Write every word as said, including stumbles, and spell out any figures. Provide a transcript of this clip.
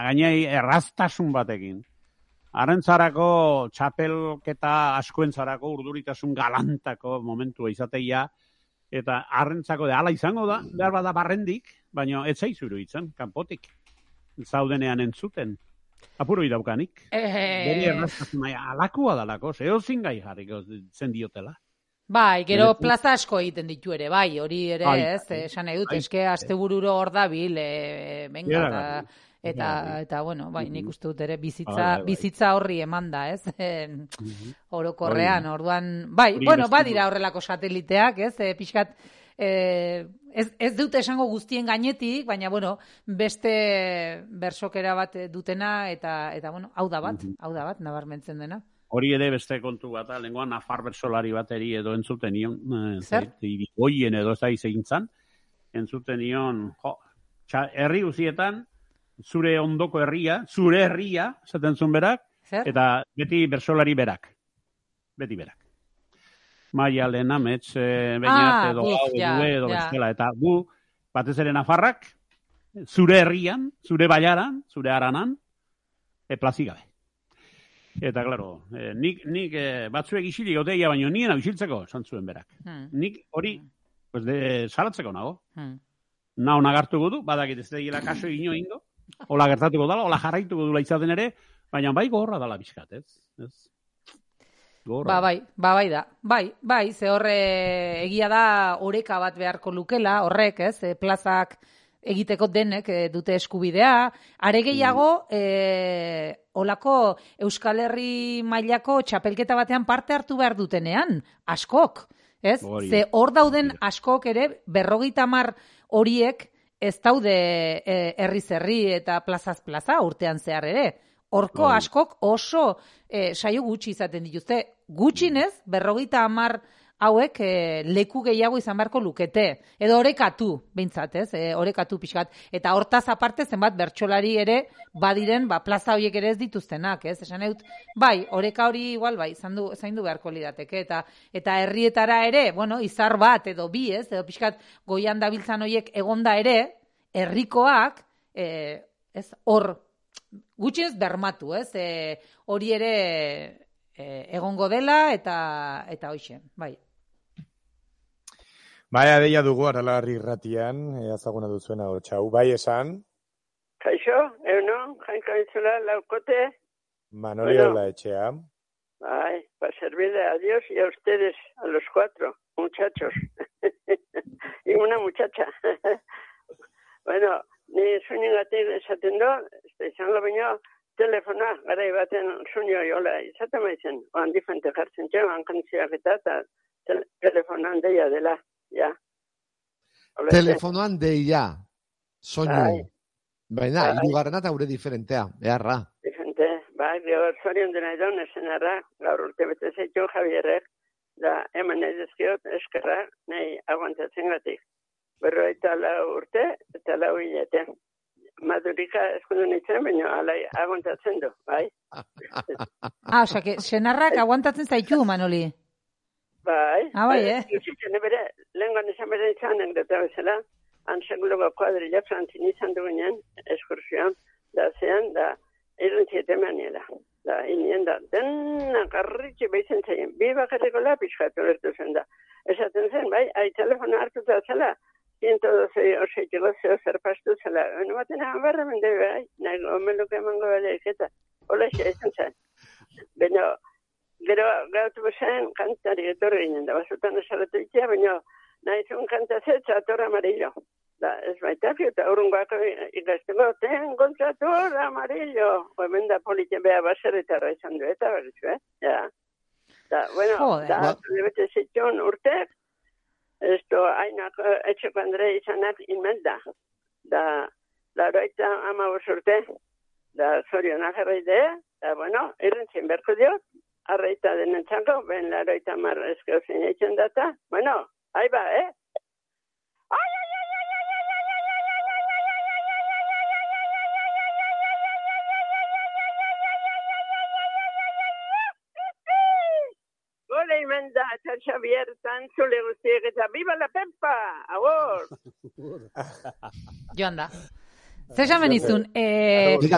gainei erraztasun batekin. Arrentzarako txapelketa askoentzarako urduritasun galantako momentua izateia, eta arrentzako de ala izango da, behar bada barrendik, baina ez zaizu iruditzen, kanpotik. Zaudenean entzuten. Apuro idaukanik. Beri erraztasun alakua dalako, zeo zingai jarriko zen diotela. Bai, gero plaza asko egiten ditu ere, bai, hori ere ez, esan nahi dut, eske astebururo hor dabil, venga, eta... Eta, eta, bueno, bai, nik uste dut ere bizitza, bizitza horri eman da, ez? Orokorrean, orduan, bai, bueno, badira horrelako sateliteak, ez? E, pixkat, e, ez, ez dute esango guztien gainetik, baina, bueno, beste bersokera bat dutena, eta, eta bueno, hau da bat, hau da bat, nabarmentzen dena. Hori ere beste kontu bat, lenguan Nafar bersolari bateri edo entzuten nion, zer? Irigoien edo ez da izegintzan, entzuten nion, jo, herri guztietan, zure ondoko herria, zure herria, esaten zuen berak, zer? Eta beti bersolari berak. Beti berak. Maia, Lena, Metz, Beñat, edo Gau, edo edo bestela. Eta gu, batez ere Nafarrak, zure herrian, zure baiaran, zure aranan, e, plazigabe. Eta, klaro, eh, nik, nik eh, batzuek isilik oteia, baino nien abisiltzeko, esan zuen berak. Hmm. Nik hori, pues de, salatzeko nago. Hmm. Nao nagartuko du, badakit ez dira kaso ino ingo, hola gertatuko dala, hola jarraituko dula izaten ere, baina bai gogorra dala bizkat, ez? ez? Ba, bai, ba, bai da. Bai, bai, ze horre egia da oreka bat beharko lukela, horrek, ez? E, plazak egiteko denek e, dute eskubidea. Are gehiago, e, olako Euskal Herri mailako txapelketa batean parte hartu behar dutenean, askok, ez? Bori. Ze hor dauden askok ere, berrogeita hamar horiek, ez daude herriz herri eta plazaz plaza urtean zehar ere. Horko oh. askok oso e, saio gutxi izaten dituzte. Gutxinez, berrogeita hamar hauek e, leku gehiago izan beharko lukete. Edo orekatu, behintzat, ez? E, orekatu pixkat. Eta hortaz aparte zenbat bertsolari ere badiren ba, plaza horiek ere ez dituztenak, ez? Esan eut, bai, oreka hori igual, bai, zaindu, zaindu beharko lirateke. Eta, eta herrietara ere, bueno, izar bat edo bi, ez? Edo pixkat goian dabiltzan horiek egonda ere, herrikoak, e, ez, hor, gutxienez bermatu, ez? E, hori ere e, egongo dela eta eta hoixe, bai. Bai, adeia dugu Aralarri irratian, ezaguna duzuena hor txau. Bai, esan? Kaixo, euno, jainko itzula, laukote. Manolio bueno, la etxea. Bai, para servirle a Dios y a ustedes, a los cuatro muchachos. Y una muchacha. Bueno, ni sueñengatik esaten do, izango baino, telefona, garai baten suño jola, izaten maizen, oan difente jartzen txeo, hankantziak eta, eta tel telefonan deia dela, ja. Olete. Telefonoan deia, soinu. Baina, irugarrena eta gure diferentea, beharra. Diferente, bai, gero zorion dena edon, esen arra, gaur urte bete zeitu Javierrek, da eman nahi dezkiot, eskerra, nahi aguantatzen gatik. Berro eta lau urte, eta lau hilete. Madurika eskundu nintzen, baina alai aguantatzen du, bai? Ah, oza, que senarrak aguantatzen zaitu, Manoli. Bai. Ah, bai, eh? Zitzen ebere, lehenkoan esan bere izanen deta bezala, anseguloko kuadrilla frantzin izan dugunean, eskursioan, da zean, da irrentziete maniela. Da, inien da, dena garritxe behitzen zaien, bi bakarriko lapizkatu lertu zen da. Esaten zen, bai, ai telefona hartuta zela, ciento doce oseitiko zeo zerpastu zela. Eno baten abarra mende bai, nahi gomeluke emango bale iketa. Ola xa izan zen. Beno, gero gautu bezain kantari etorri ginen da, bazutan esaratu itea, beno, nahi zuen kantazetza ator amarillo. Da, ez baitak, eta urrungoak ikasteko, tengo el ator amarillo. Hemen da polite beha baserritarra izan du, eta berrizu, eh? Ja. Da, bueno, Joder, da, lebete zituen urtek, esto, hainak, etxeko Andre izanak inmenda. Da, laroita ama urte, da, zorionak arraidea, da, bueno, irrentzien berko diot, arraita denentzako, ben laroita mar eskeo zein eitzen data, bueno, hai ba, eh? Ai, ai, ai, ai, ai, ai, ai, ai, ai, ai, Gole imenda, txatxa biertan, zule guztiek eta viva la Pepa, agur! Joan da. Zer xamen izun, eh...